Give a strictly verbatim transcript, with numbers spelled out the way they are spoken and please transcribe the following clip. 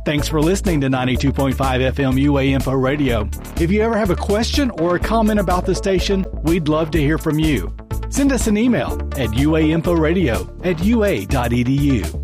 Thanks for listening to ninety-two point five F M U A Info Radio. If you ever have a question or a comment about the station, we'd love to hear from you. Send us an email at uainforadio at ua dot edu.